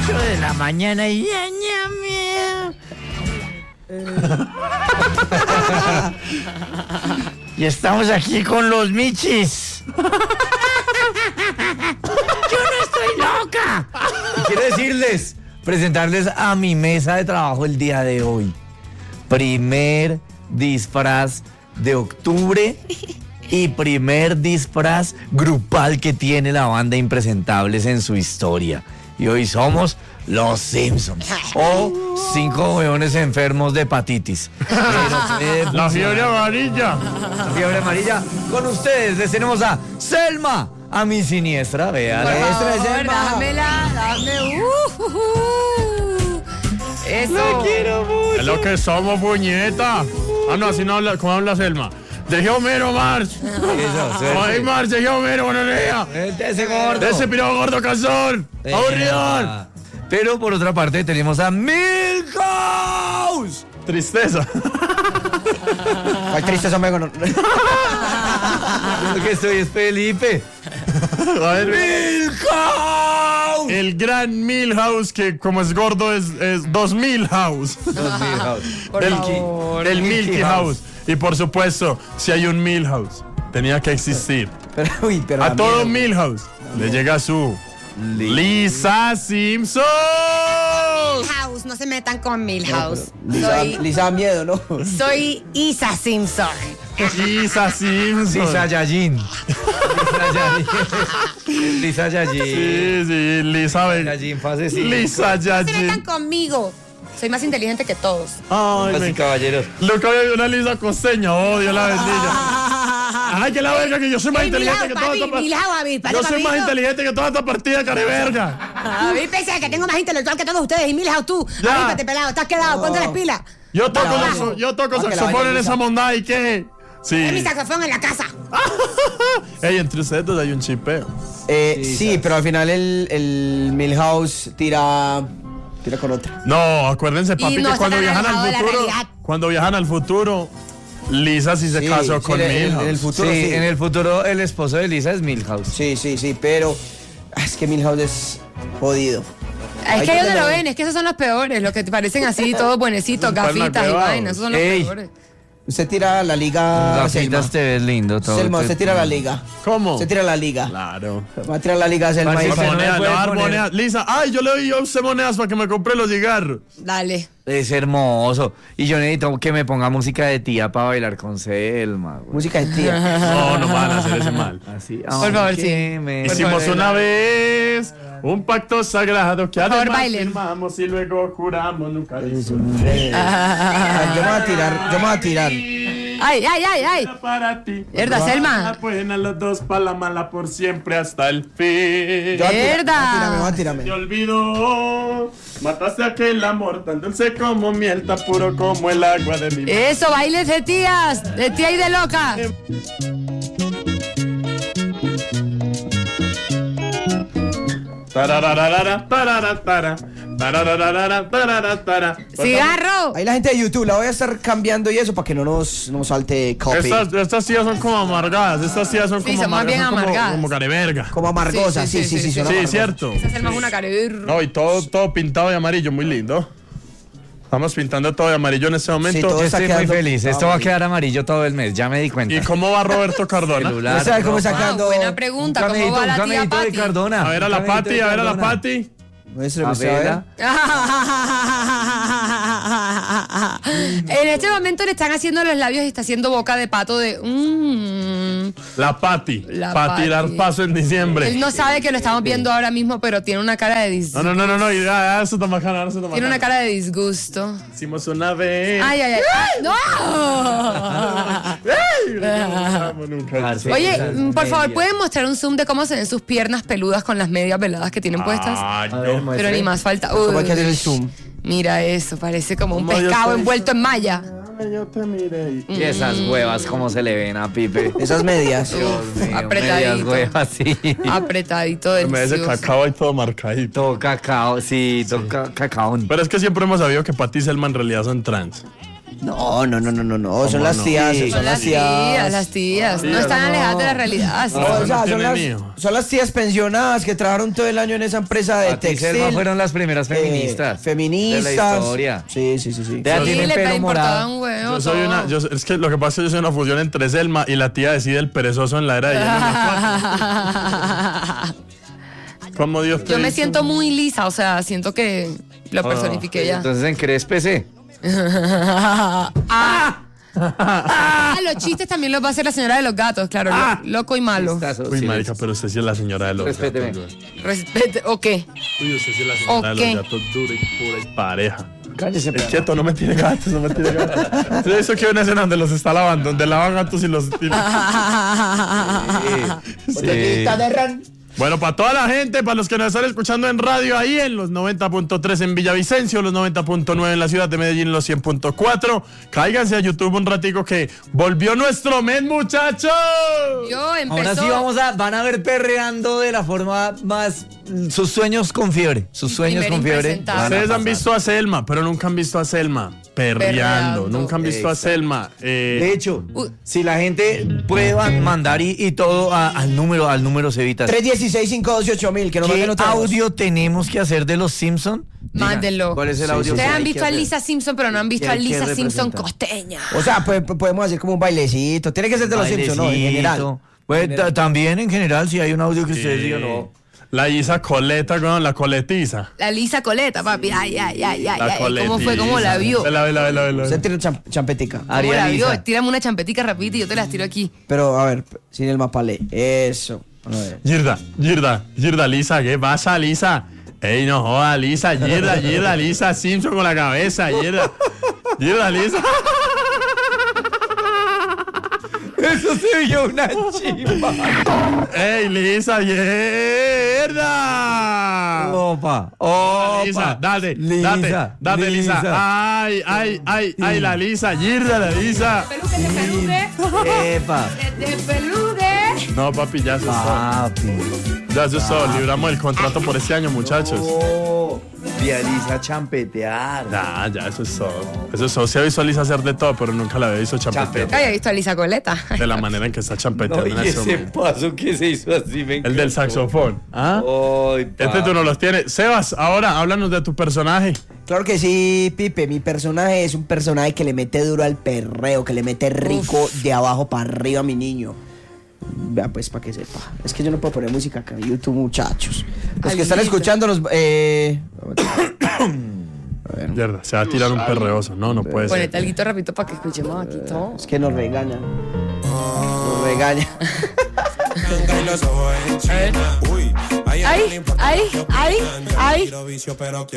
8 de la mañana y y estamos aquí con los michis. Yo no estoy loca. Y quiero presentarles a mi mesa de trabajo el día de hoy. Primer disfraz de octubre y primer disfraz grupal que tiene la banda Impresentables en su historia. Y hoy somos los Simpsons. O 5 hueones enfermos de hepatitis. La fiebre amarilla. La fiebre amarilla. Con ustedes les tenemos a Selma, a mi siniestra. Vea, por favor, Selma. dame. Eso. La quiero mucho. Es lo que somos, puñeta. Ah, no, así no habla, ¿cómo habla Selma? De Homero March. Eso, Ay, March, de Homero, buenos días. Ese gordo. De ese piro gordo calzón. Aburridor. Pero por otra parte tenemos a Milhouse. Tristeza. Ay, tristeza, amigo. No. Lo que estoy es Felipe. A ver, Milhouse. el gran Milhouse, que como es gordo es 2000 House. Por favor. El Milky House. Y por supuesto, si hay un Milhouse, tenía que existir. Pero A todo Milhouse le llega su Lisa Simpson. Milhouse, no se metan con Milhouse. Lisa da miedo, ¿no? Soy Isa Simpson. Lisa Simpson. Lisa Yajin. Lisa Yajin. Sí, Lisa Yajin, fase sí. Lisa No se metan Yajin. conmigo. Soy más inteligente que todos. Ay, Así, caballeros. Nunca había una Lisa costeña. Oh, Dios la bendiga. Ay, que la verga, que yo soy más inteligente que toda esta partida. Yo soy más inteligente que toda esta partida, careverga. David, pensé que tengo más intelectual que todos ustedes. Y Milhouse, tú. Ya. Avípate, pelado. Estás quedado. Ponte las pilas. Yo toco que la saxofón vaya en Lisa. esa mondad y qué. Es mi Sí. saxofón en la casa. Ey, entre ustedes dos hay un chipeo. Sí, pero al final el Milhouse tira con otra. No, acuérdense, papi, no que cuando se han viajan al alejado de la futuro, realidad. cuando viajan al futuro, Lisa sí se casó con en el Milhouse. futuro Sí, sí. en el futuro el esposo de Lisa es Milhouse. Sí, pero es que Milhouse es jodido. Es que Hay ellos no que lo tener- ven, es que esos son los peores, los que te parecen así, todos buenecitos, gafitas y cuevado. vainas, esos son los Ey. peores. Usted tira la liga. Gafitas te ves lindo. Todo Selma, usted tira la liga. ¿Cómo? Usted tira la liga. Claro. Va a tirar la liga a Selma. Parce, y- no me Monedas, le puede voy a dar poner- monedas. Lisa, ay, yo le doy a usted monedas para que me compre los cigarros. Dale. Es hermoso. Y yo necesito que me ponga música de tía para bailar con Selma, güey. Música de tía. No, no van a hacer ese mal. Así. Por favor, sí. Hicimos una vez un pacto sagrado que Por favor, además bailen. firmamos y luego juramos nunca Yo me voy a tirar. Ay. para ti. Mierda, Selma. La buena, los dos para la mala por siempre hasta el fin. Mierda. Tírame. Te olvidó, mataste aquel amor tan dulce como miel, tan puro como el agua de mi Eso, bailes de tías, de tía y de loca. Tarararara, tarara, tarararara, tarara. Cigarro. Ahí la gente de YouTube la voy a estar cambiando y eso para que no nos salte copy. Estas tías son como amargadas, estas tías son Sí, como son más bien son como- amargadas. como careverga. Como amargosa, Sí, sí, sí, son Sí, amargosas. cierto. Esa Selma es una carevirra. No, y todo pintado de amarillo, muy lindo. Estamos pintando todo de amarillo en este momento. Sí, todo Yo está estoy muy quedando- feliz. Esto va a quedar amarillo todo el mes. Ya me di cuenta. ¿Y cómo va Roberto Cardona? Celular, No sabe cómo ropa. sacando. Buena pregunta, Un ¿cómo camellito, va la un tía camellito de Pati? Cardona. A ver a Un la camellito Pati, de a ver a la Cardona. Pati. Muestre, A muestre, a ver. ver. En este momento le están haciendo los labios y está haciendo boca de pato de La Pati. La Para Pati. tirar paso en diciembre. Él no sabe que lo estamos viendo ahora mismo, pero tiene una cara de No, y ya, eso está bacano, ahora se está tiene una bacano. cara de disgusto. Hicimos una vez. Ay. ¡No! Parce, Oye, esas por favor, medias. ¿pueden mostrar un zoom de cómo se ven sus piernas peludas con las medias veladas que tienen puestas? Ay, A ver, no. Pero ni más falta. ¿Cómo hay que hacer el Uy, zoom? mira eso, parece como un ¿Cómo yo pescado soy? envuelto en malla. Yo te miré. Y esas huevas, ¿cómo se le ven a Pipe? Esas medias. Dios mío, apretadito. medias huevas, sí. Apretadito Me ese delicioso. cacao ahí todo marcadito. Todo cacao, sí, todo cacao. Pero es que siempre hemos sabido que Pati y Selma en realidad son trans. No. Son las tías. Sí. Son las tías. No están alejadas de la realidad. Sí. No, o sea, No tienen son las tías pensionadas que trabajaron todo el año en esa empresa de Pati y Selma textil. fueron las primeras feministas. Feministas. De la historia. Sí. Ya Sí, tienen les pelo importaba morado. un huevo. Yo soy todo. es que lo que pasa es que yo soy una fusión entre Selma y la tía decide el perezoso en la era de hielo. Como Dios te Yo me hizo. siento muy lisa, o sea, siento que lo personifiqué ya. Entonces encréspese. Los chistes también los va a hacer la señora de los gatos, claro. Loco y malo. Uy, marica, pero usted sí es la señora de los Respéteme. gatos. Güey. Respete, ¿o qué? Uy, usted sí es la señora Ok. de los gatos dura y pura y pareja. Cállese, Es quieto, no me tiene gatos. Eso que una escena donde los está lavando, donde lavan gatos y los tiran. Botellita de ron. Bueno, para toda la gente, para los que nos están escuchando en radio ahí en los 90.3 en Villavicencio, los 90.9 en la ciudad de Medellín, los 100.4, cáiganse a YouTube un ratico que volvió nuestro mes, muchachos. Yo empezó. Ahora sí van a ver perreando de la forma más sus sueños con fiebre. Sus sueños Primer con fiebre. impresentable. van a Ustedes han pasar. visto a Selma, pero nunca han visto a Selma perreando. Perreando. Nunca han visto a Exacto. Selma. De hecho, Uy. si la gente puede mandar y todo al número Cevitas. 316-528-1000, que nos ¿Qué manden otra voz. audio tenemos que hacer de los Simpson? Digan, Mándenlo. ¿Cuál es el Sí, audio? sí, Ustedes que han hay que visto a hacer? Lisa Simpson, pero no han visto ¿Qué a hay que Lisa Simpson representar? costeña. O sea, podemos hacer como un bailecito. Tiene que ser de los Simpsons, ¿no? En general. Bailecito. Pues, también en general, si hay un audio que ustedes digan, no. La Isa Coleta con la coletiza. La Lisa Coleta, papi. Ay. La ¿Cómo fue? ¿Cómo la vio? Ve. Usted tiene champetica. ¿Cómo la Ariel vio? Lisa. Tírame una champetica rapidito y yo te las tiro aquí. Pero, a ver, sin el mapalé. Eso. A ver. Girda, Lisa, ¿qué pasa, Lisa? Ey, no joda, Lisa, Girda, Lisa, Simpson con la cabeza, Girda, Lisa. Eso se vio una chimba. Ey, Lisa, Girda. Opa. Lisa, date, Lisa. Ay, la Lisa, Girda, la Lisa. Pelude. Epa. De pelude. No, papi, ya eso es todo. Papi. Ya eso es todo. Libramos el contrato por este año, muchachos. Oh, vi a Lisa champetear. Ya, eso es todo. Eso es todo. Se ha visto a Lisa hacer de todo, pero nunca la había visto champetear. Había visto a Lisa Coleta. De la manera en que está No, champeteando y en ese ese momento. paso que se hizo así me El del encantó. saxofón. ¿Ah? Ay, Este tú no los tienes. Sebas, ahora háblanos de tu personaje. Claro que sí, Pipe. Mi personaje es un personaje que le mete duro al perreo, que le mete rico de abajo para arriba a mi niño. Vea, pues, para que sepa. Es que yo no puedo poner música acá en YouTube, muchachos. Los que están Alito. escuchando los... Mierda, se va a tirar un perreoso. No puede ser. Ponete algo rapidito para que escuchemos aquí todo. Es que nos regañan. Nos regañan. Ay.